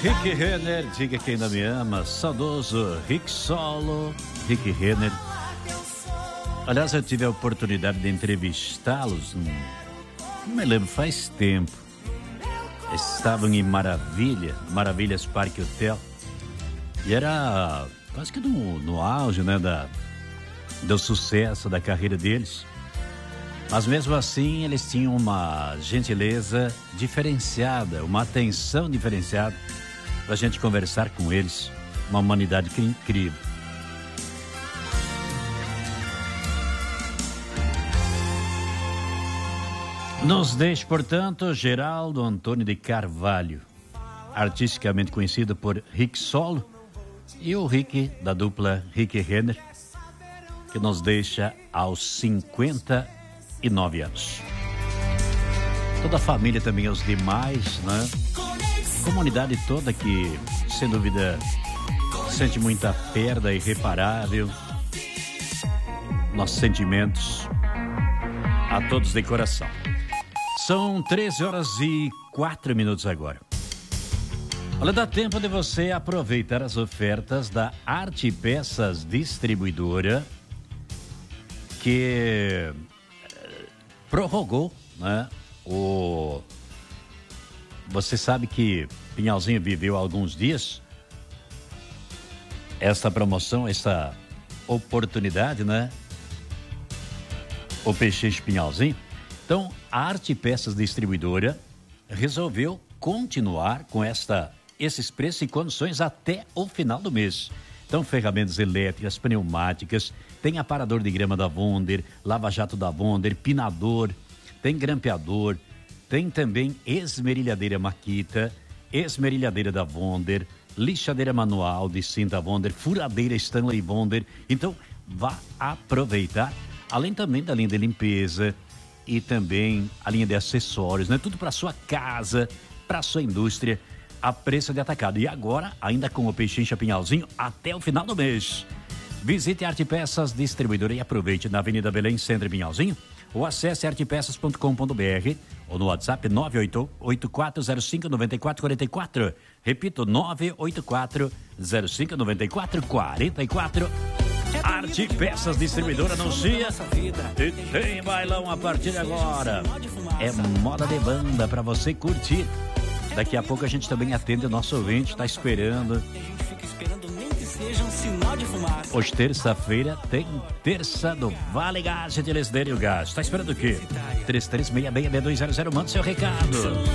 Rick Renner, diga que ainda me ama. Saudoso Rick Solo, Rick Renner. Aliás, eu tive a oportunidade de entrevistá-los, não me lembro, faz tempo. Estavam em Maravilhas Parque Hotel. E era quase que no auge, né, do sucesso da carreira deles. Mas mesmo assim, eles tinham uma gentileza diferenciada, uma atenção diferenciada pra gente conversar com eles. Uma humanidade incrível. Nos deixe, portanto, Geraldo Antônio de Carvalho, artisticamente conhecido por Rick Solo, e o Rick, da dupla Rick Renner, que nos deixa aos 59 anos. Toda a família também, os demais, né? Comunidade toda que, sem dúvida, sente muita perda irreparável. Nossos sentimentos a todos de coração. São 13h04 agora. Olha, dá tempo de você aproveitar as ofertas da Arte Peças Distribuidora, que prorrogou, né? Você sabe que Pinhalzinho viveu há alguns dias essa promoção, essa oportunidade, né? O Pechinche Pinhalzinho. Então, a Arte Peças Distribuidora resolveu continuar com esses preços e condições até o final do mês. Então, ferramentas elétricas, pneumáticas, tem aparador de grama da Wonder, lava-jato da Wonder, pinador, tem grampeador, tem também esmerilhadeira Makita, esmerilhadeira da Wonder, lixadeira manual de cinta Wonder, furadeira Stanley Wonder. Então, vá aproveitar, além também da linha de limpeza e também a linha de acessórios, né? Tudo para sua casa, para sua indústria, a preço de atacado. E agora, ainda com o Pechincha Pinhalzinho, até o final do mês. Visite a Arte Peças Distribuidora e aproveite na Avenida Belém, Centro Pinhalzinho, ou acesse artepeças.com.br ou no WhatsApp 984059444. Repito, 984059444. Arte Peças Distribuidora anuncia e tem bailão a partir de agora. É moda de banda para você curtir. Daqui a pouco a gente também atende o nosso ouvinte, tá esperando. Hoje, terça-feira, tem terça do Vale Gás, Gentileza e o Gás. Tá esperando o quê? 33666200, manda seu recado.